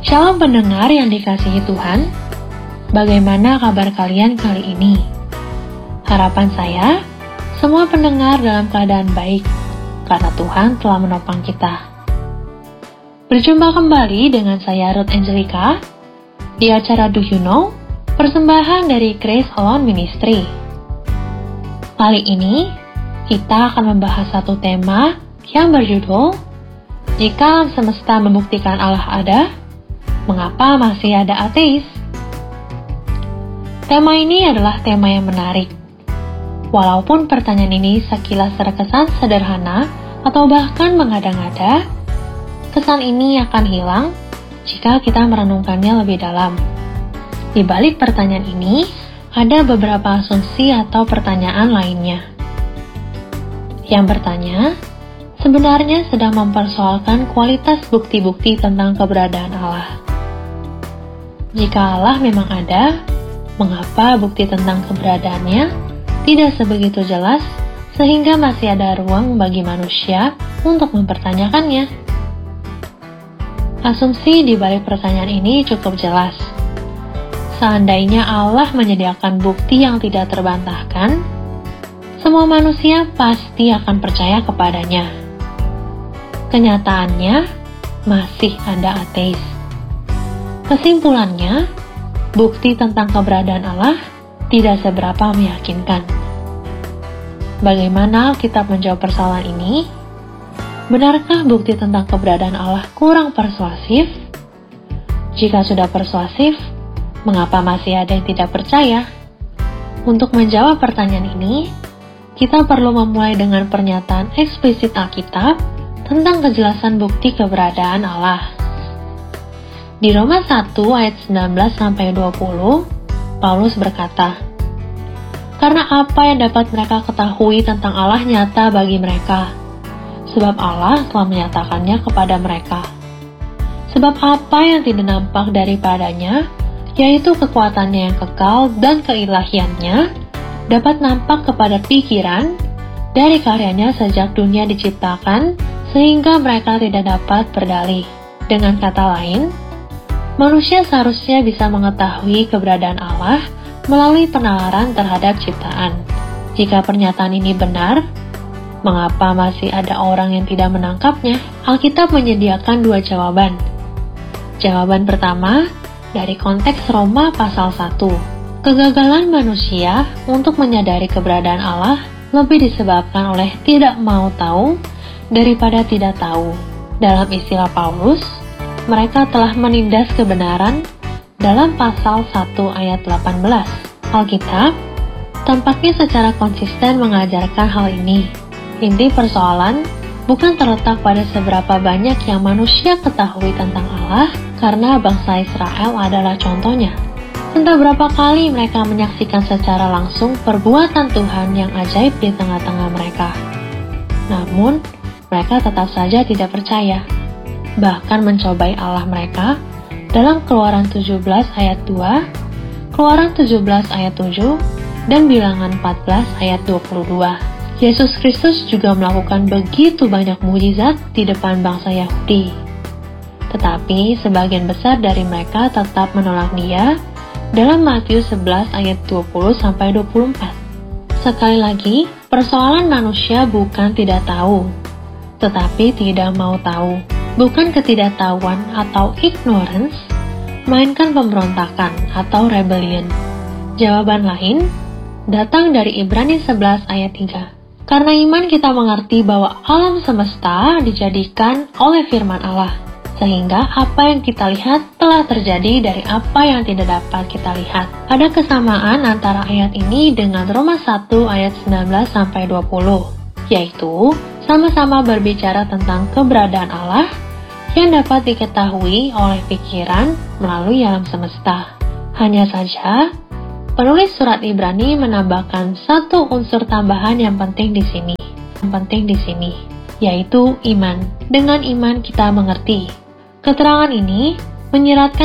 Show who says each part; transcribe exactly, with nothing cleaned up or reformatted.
Speaker 1: Shalom pendengar yang dikasihi Tuhan, bagaimana kabar kalian kali ini? Harapan saya, semua pendengar dalam keadaan baik, karena Tuhan telah menopang kita. Berjumpa kembali dengan saya Ruth Angelica, di acara Do You Know, persembahan dari Grace Alone Ministry. Kali ini, kita akan membahas satu tema yang berjudul, Jika alam semesta membuktikan Allah ada, mengapa masih ada ateis? Tema ini adalah tema yang menarik. Walaupun pertanyaan ini sekilas terkesan sederhana atau bahkan mengada-ngada, kesan ini akan hilang jika kita merenungkannya lebih dalam. Di balik pertanyaan ini, ada beberapa asumsi atau pertanyaan lainnya. Yang bertanya, sebenarnya sedang mempersoalkan kualitas bukti-bukti tentang keberadaan Allah. Jika Allah memang ada, mengapa bukti tentang keberadaannya tidak sebegitu jelas sehingga masih ada ruang bagi manusia untuk mempertanyakannya? Asumsi di balik pertanyaan ini cukup jelas. Seandainya Allah menyediakan bukti yang tidak terbantahkan, semua manusia pasti akan percaya kepadanya. Kenyataannya, masih ada ateis. Kesimpulannya, bukti tentang keberadaan Allah tidak seberapa meyakinkan. Bagaimana Alkitab menjawab persoalan ini? Benarkah bukti tentang keberadaan Allah kurang persuasif? Jika sudah persuasif, mengapa masih ada yang tidak percaya? Untuk menjawab pertanyaan ini, kita perlu memulai dengan pernyataan eksplisit Alkitab tentang kejelasan bukti keberadaan Allah. Di Roma satu ayat sembilan belas sampai dua puluh, Paulus berkata, "Karena apa yang dapat mereka ketahui tentang Allah nyata bagi mereka, sebab Allah telah menyatakannya kepada mereka. Sebab apa yang tidak nampak daripadanya, yaitu kekuatannya yang kekal dan keilahiannya, dapat nampak kepada pikiran dari karyanya sejak dunia diciptakan, sehingga mereka tidak dapat berdalih." Dengan kata lain, manusia seharusnya bisa mengetahui keberadaan Allah melalui penalaran terhadap ciptaan. Jika pernyataan ini benar, mengapa masih ada orang yang tidak menangkapnya? Alkitab menyediakan dua jawaban. Jawaban pertama, dari konteks Roma pasal satu. Kegagalan manusia untuk menyadari keberadaan Allah lebih disebabkan oleh tidak mau tahu daripada tidak tahu. Dalam istilah Paulus, mereka telah menindas kebenaran dalam pasal satu ayat delapan belas. Alkitab tampaknya secara konsisten mengajarkan hal ini. Inti persoalan bukan terletak pada seberapa banyak yang manusia ketahui tentang Allah, karena bangsa Israel adalah contohnya. Entah berapa kali mereka menyaksikan secara langsung perbuatan Tuhan yang ajaib di tengah-tengah mereka. Namun, mereka tetap saja tidak percaya. Bahkan mencobai Allah mereka dalam Keluaran tujuh belas ayat dua, Keluaran tujuh belas ayat tujuh, dan Bilangan empat belas ayat dua puluh dua. Yesus Kristus juga melakukan begitu banyak mukjizat di depan bangsa Yahudi. Tetapi sebagian besar dari mereka tetap menolak Dia dalam Matius sebelas ayat dua puluh sampai dua puluh empat. Sekali lagi, persoalan manusia bukan tidak tahu, tetapi tidak mau tahu. Bukan ketidaktahuan atau ignorance, melainkan pemberontakan atau rebellion. Jawaban lain datang dari Ibrani sebelas ayat tiga. Karena iman kita mengerti bahwa alam semesta dijadikan oleh firman Allah, sehingga apa yang kita lihat telah terjadi dari apa yang tidak dapat kita lihat. Ada kesamaan antara ayat ini dengan Roma satu ayat sembilan belas sampai dua puluh, yaitu sama-sama berbicara tentang keberadaan Allah yang dapat diketahui oleh pikiran melalui alam semesta. Hanya saja, penulis surat Ibrani menambahkan satu unsur tambahan yang penting di sini, yang penting di sini, yaitu iman. Dengan iman kita mengerti. Keterangan ini menyiratkan